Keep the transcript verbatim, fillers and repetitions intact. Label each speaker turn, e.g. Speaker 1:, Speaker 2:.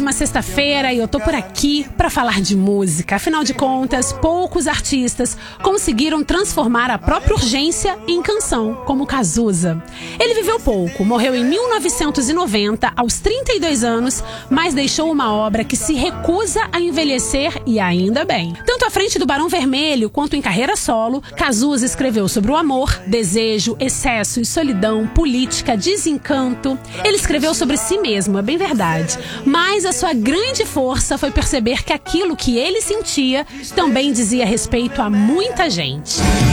Speaker 1: uma sexta-feira e eu tô por aqui para falar de música. Afinal de contas, poucos artistas conseguiram transformar a própria urgência em canção, como Cazuza. Ele viveu pouco, morreu em mil novecentos e noventa, aos trinta e dois anos, mas deixou uma obra que se recusa a envelhecer e ainda bem. Tanto à frente do Barão Vermelho quanto em carreira solo, Cazuza escreveu sobre o amor, desejo, excesso e solidão, política, desencanto. Ele escreveu sobre si mesmo, é bem verdade. Mas a sua grande força foi perceber que aquilo que ele sentia também dizia respeito a muita gente.